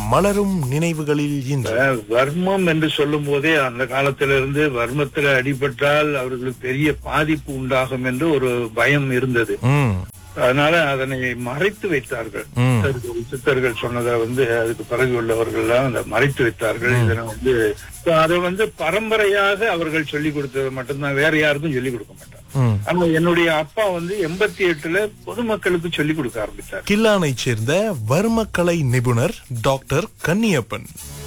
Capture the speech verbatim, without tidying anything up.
மலரும் நினைவுகளில் இன்று. அஹ், வர்மம் என்று சொல்லும் போதே அந்த காலத்திலிருந்து வர்மத்துல அடிபட்டால் அவர்களுக்கு பெரிய பாதிப்பு உண்டாகும் என்று ஒரு பயம் இருந்தது. ம், அதனால அதனை மறைத்து வைத்தார்கள். ம். சித்தர்கள் சித்தர்கள் சொன்னதை வந்து அதுக்கு பிறகு உள்ளவர்கள் எல்லாம் அதை மறைத்து வைத்தார்கள். இதனை வந்து அதை வந்து பரம்பரையாக அவர்கள் சொல்லிக் கொடுத்தது மட்டும்தான், வேற யாருக்கும் சொல்லிக் கொடுக்க மாட்டாங்க. ம். ஆனா என்னுடைய அப்பா வந்து எண்பத்தி எட்டுல பொதுமக்களுக்கு சொல்லிக் கொடுக்க ஆரம்பித்தார். கில்லானைச் சேர்ந்த வர்மக்கலை நிபுணர் டாக்டர் கன்னியப்பன்.